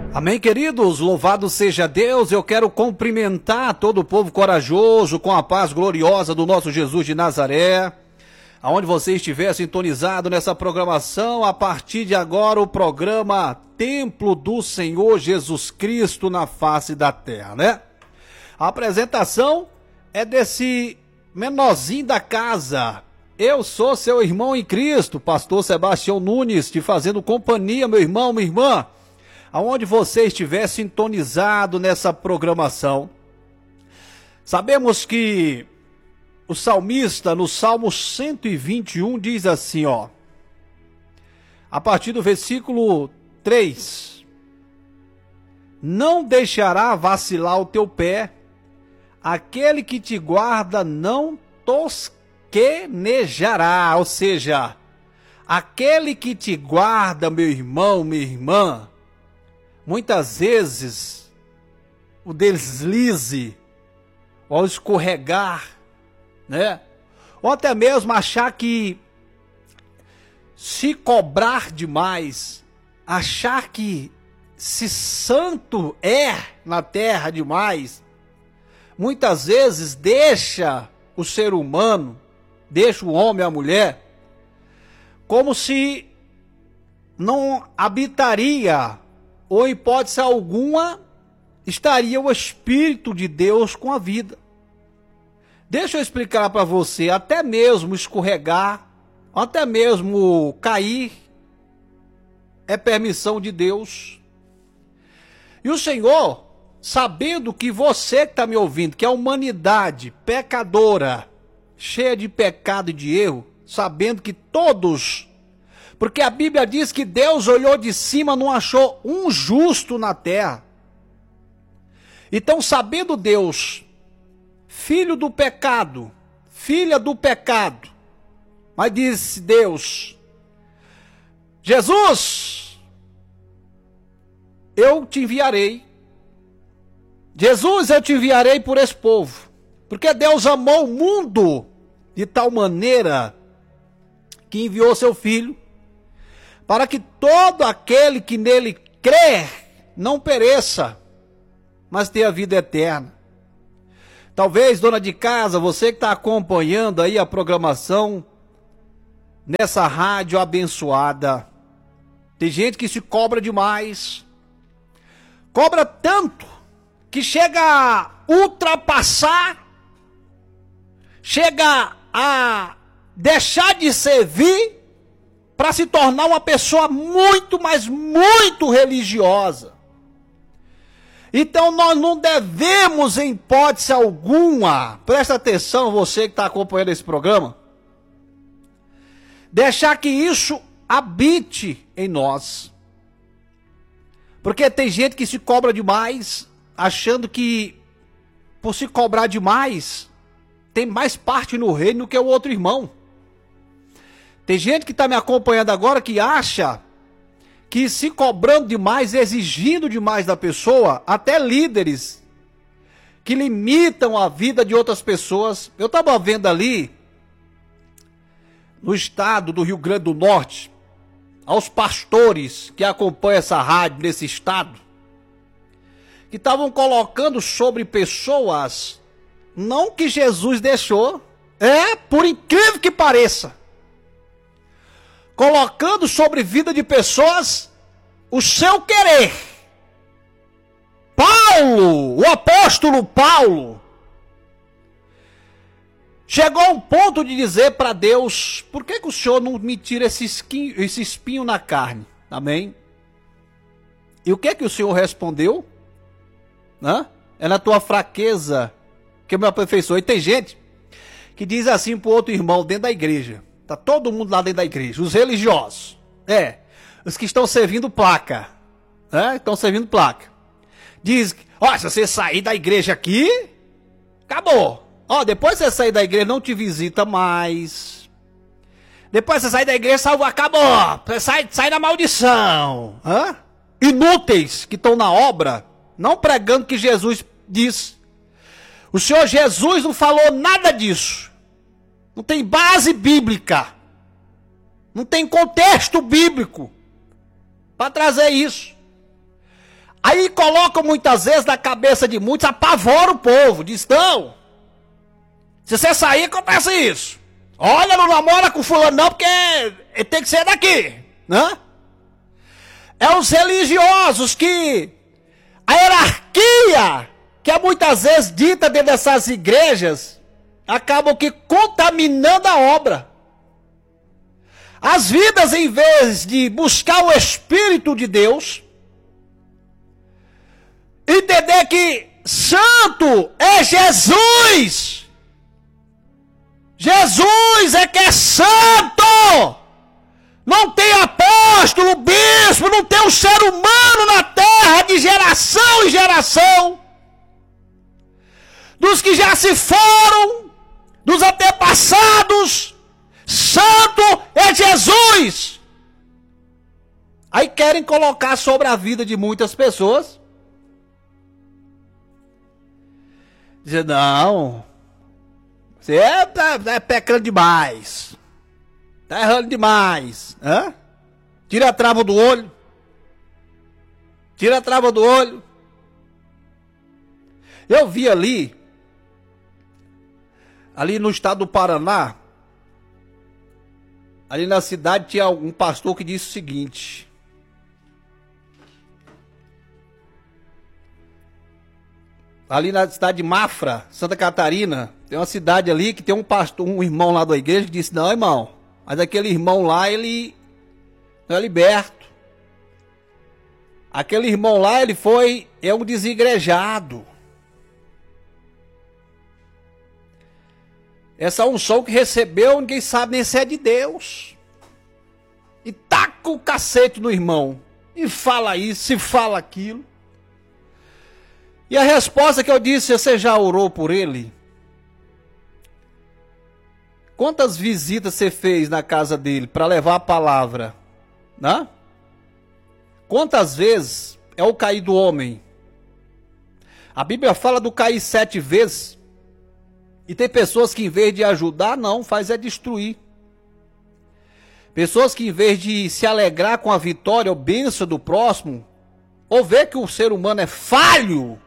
Amém, queridos? Louvado seja Deus. Eu quero cumprimentar todo o povo corajoso com a paz gloriosa do nosso Jesus de Nazaré. Aonde você estiver sintonizado nessa programação, a partir de agora o programa Templo do Senhor Jesus Cristo na face da terra, né? A apresentação é desse menorzinho da casa. Eu sou seu irmão em Cristo, pastor Sebastião Nunes, te fazendo companhia, meu irmão, minha irmã. Aonde você estiver sintonizado nessa programação. Sabemos que o salmista, no Salmo 121, diz assim, ó. A partir do versículo 3. Não deixará vacilar o teu pé, aquele que te guarda não tosquenejará. Ou seja, aquele que te guarda, meu irmão, minha irmã, muitas vezes, o deslize, ou escorregar, né? Ou até mesmo achar que se cobrar demais, achar que se santo é na terra demais, muitas vezes deixa o ser humano, deixa o homem e a mulher, como se não habitaria, ou em hipótese alguma, estaria o Espírito de Deus com a vida. Deixa eu explicar para você, até mesmo escorregar, até mesmo cair, é permissão de Deus. E o Senhor, sabendo que você que está me ouvindo, que é a humanidade pecadora, cheia de pecado e de erro, sabendo que todos... Porque a Bíblia diz que Deus olhou de cima, não achou um justo na terra. Então, sabendo Deus, filho do pecado, filha do pecado, mas disse Deus, Jesus, eu te enviarei. Jesus, eu te enviarei por esse povo. Porque Deus amou o mundo de tal maneira que enviou seu filho, para que todo aquele que nele crer não pereça, mas tenha vida eterna. Talvez, dona de casa, você que está acompanhando aí a programação nessa rádio abençoada, tem gente que se cobra demais, cobra tanto que chega a ultrapassar, chega a deixar de servir, para se tornar uma pessoa muito, mas muito religiosa. Então nós não devemos, em hipótese alguma, presta atenção você que está acompanhando esse programa, deixar que isso habite em nós. Porque tem gente que se cobra demais, achando que por se cobrar demais, tem mais parte no reino do que o outro irmão. Tem gente que está me acompanhando agora que acha que se cobrando demais, exigindo demais da pessoa, até líderes que limitam a vida de outras pessoas. Eu estava vendo ali, no estado do Rio Grande do Norte, aos pastores que acompanham essa rádio nesse estado, que estavam colocando sobre pessoas, não que Jesus deixou, por incrível que pareça, colocando sobre vida de pessoas o seu querer. Paulo, o apóstolo Paulo, chegou a um ponto de dizer para Deus, por que o Senhor não me tira esse espinho na carne? Amém? E o que o Senhor respondeu? É na tua fraqueza que eu me aperfeiçoei. E tem gente que diz assim para o outro irmão dentro da igreja. Tá todo mundo lá dentro da igreja, os religiosos, os que estão servindo placa, estão servindo placa. Diz, se você sair da igreja aqui, acabou. Depois você sair da igreja, não te visita mais. Depois você sair da igreja, acabou. Você sai da maldição. Inúteis que estão na obra, não pregando o que Jesus disse. O Senhor Jesus não falou nada disso. Não tem base bíblica. Não tem contexto bíblico para trazer isso. Aí colocam muitas vezes na cabeça de muitos, apavora o povo. Diz, não, se você sair, acontece isso. Olha, não namora com fulano não, porque ele tem que ser daqui, né? É os religiosos que a hierarquia, que é muitas vezes dita dentro dessas igrejas, acabam que contaminando a obra. As vidas, em vez de buscar o Espírito de Deus, entender que santo é Jesus. Jesus é que é santo. Não tem apóstolo, bispo, não tem um ser humano na terra de geração em geração. Dos que já se foram, dos antepassados, santo é Jesus. Aí querem colocar sobre a vida de muitas pessoas. Dizer, não, você é pecando demais. Tá errando demais. Hã? Tira a trava do olho. Tira a trava do olho. Eu vi ali no estado do Paraná, ali na cidade tinha um pastor que disse o seguinte: ali na cidade de Mafra, Santa Catarina, tem uma cidade ali que tem um pastor, um irmão lá da igreja que disse, não, irmão, mas aquele irmão lá, ele não é liberto. Aquele irmão lá, é um desigrejado. Essa unção que recebeu, ninguém sabe nem se é de Deus. E taca o cacete no irmão. E fala isso, e fala aquilo. E a resposta que eu disse, você já orou por ele? Quantas visitas você fez na casa dele para levar a palavra? Né? Quantas vezes é o cair do homem? A Bíblia fala do cair 7 vezes. E tem pessoas que em vez de ajudar, não, faz é destruir. Pessoas que em vez de se alegrar com a vitória ou bênção do próximo, ou ver que o ser humano é falho,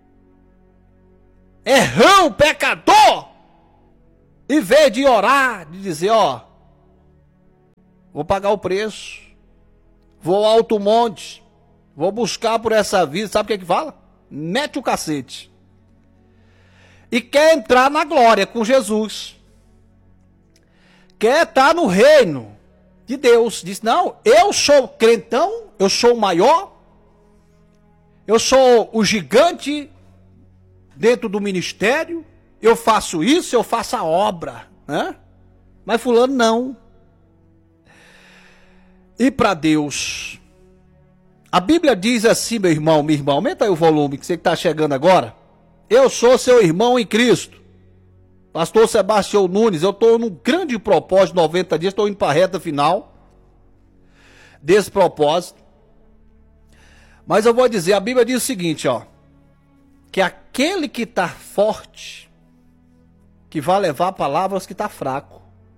errão, pecador, em vez de orar, de dizer, ó, vou pagar o preço, vou ao alto monte, vou buscar por essa vida, sabe o que fala? Mete o cacete. E quer entrar na glória com Jesus. Quer estar no reino de Deus. Diz, não, eu sou crentão, eu sou o maior, eu sou o gigante dentro do ministério, eu faço isso, eu faço a obra, né? Mas fulano não. E para Deus, a Bíblia diz assim, meu irmão, minha irmã, aumenta aí o volume, que você que está chegando agora. Eu sou seu irmão em Cristo, pastor Sebastião Nunes. Eu estou num grande propósito, 90 dias, estou indo para a reta final desse propósito. Mas eu vou dizer, a Bíblia diz o seguinte, ó, que aquele que está forte, que vai levar palavras que está fraco,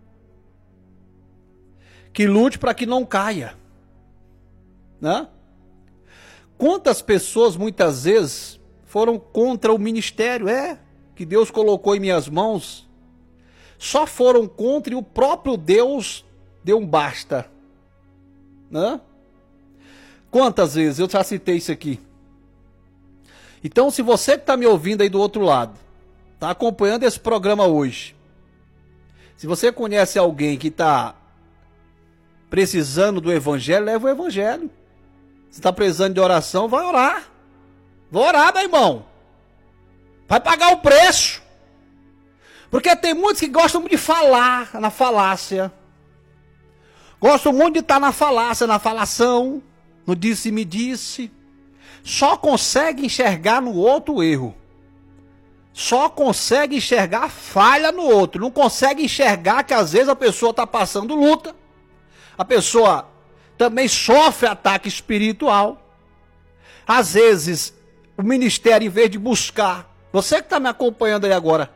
que lute para que não caia, né? Quantas pessoas muitas vezes foram contra o ministério, que Deus colocou em minhas mãos, só foram contra e o próprio Deus deu um basta, né? Quantas vezes, eu já citei isso aqui. Então, se você que está me ouvindo aí do outro lado, está acompanhando esse programa hoje, se você conhece alguém que está precisando do evangelho, leva o evangelho. Se está precisando de oração, vai orar. Vou orar, meu irmão. Vai pagar o preço. Porque tem muitos que gostam muito de falar na falácia. Gostam muito de estar na falácia, na falação, no disse-me disse. Só consegue enxergar no outro o erro. Só consegue enxergar a falha no outro. Não consegue enxergar que às vezes a pessoa está passando luta. A pessoa também sofre ataque espiritual. Às vezes o ministério, em vez de buscar, você que está me acompanhando aí agora,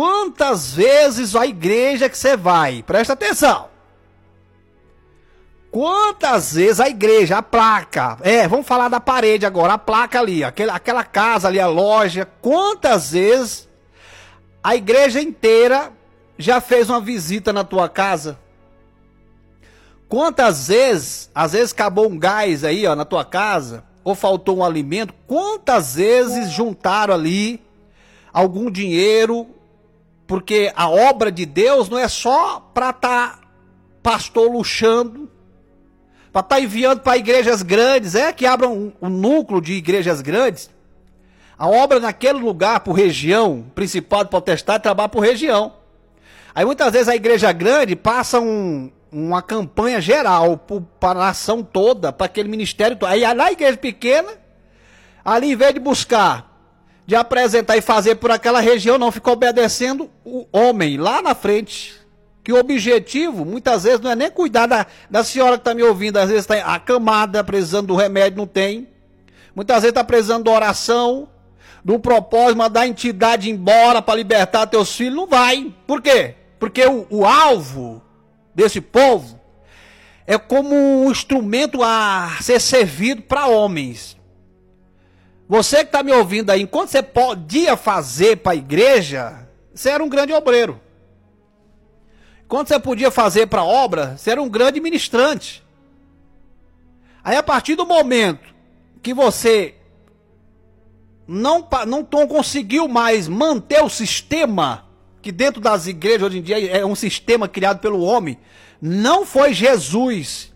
quantas vezes a igreja que você vai, presta atenção, quantas vezes a igreja, a placa, vamos falar da parede agora, a placa ali, aquela casa ali, a loja, quantas vezes a igreja inteira já fez uma visita na tua casa? Quantas vezes, às vezes acabou um gás aí, ó, na tua casa, ou faltou um alimento, quantas vezes juntaram ali algum dinheiro, porque a obra de Deus não é só para estar pastor luxando, para estar enviando para igrejas grandes, que abram um núcleo de igrejas grandes. A obra naquele lugar, por região, Principado Potestade, trabalha por região. Aí muitas vezes a igreja grande passa uma campanha geral para a nação toda, para aquele ministério todo. Aí na igreja pequena, ali em vez de buscar, de apresentar e fazer por aquela região, não, fica obedecendo o homem lá na frente. Que o objetivo, muitas vezes, não é nem cuidar da senhora que está me ouvindo, às vezes está acamada, precisando do remédio, não tem. Muitas vezes está precisando de oração, do propósito, mandar a entidade embora para libertar teus filhos, não vai. Por quê? Porque o alvo desse povo é como um instrumento a ser servido para homens. Você que está me ouvindo aí, enquanto você podia fazer para a igreja, você era um grande obreiro. Enquanto você podia fazer para a obra, você era um grande ministrante. Aí a partir do momento que você não conseguiu mais manter o sistema, que dentro das igrejas hoje em dia é um sistema criado pelo homem, não foi Jesus.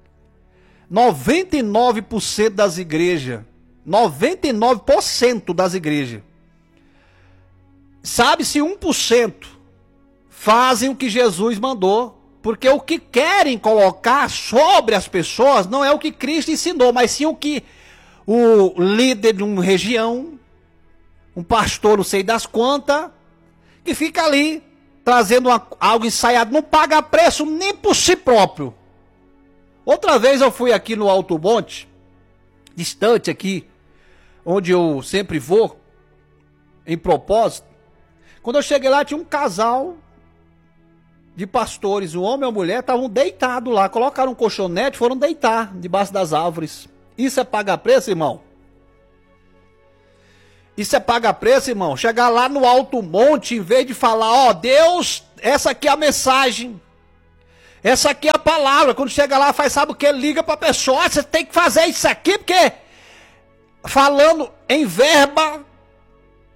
99% das igrejas, 99% das igrejas, sabe-se 1% fazem o que Jesus mandou, porque o que querem colocar sobre as pessoas não é o que Cristo ensinou, mas sim o que o líder de uma região, um pastor não sei das quantas, que fica ali trazendo algo ensaiado, não paga preço nem por si próprio. Outra vez eu fui aqui no Alto Monte, distante aqui, onde eu sempre vou, em propósito. Quando eu cheguei lá, tinha um casal de pastores, um homem e uma mulher, estavam deitados lá, colocaram um colchonete, foram deitar debaixo das árvores. Isso é pagar preço, irmão? Isso é pagar preço, irmão? Chegar lá no Alto Monte, em vez de falar, ó, Deus, essa aqui é a mensagem, essa aqui é a palavra. Quando chega lá, faz, sabe o que? Liga para a pessoa, você tem que fazer isso aqui, porque falando em verba,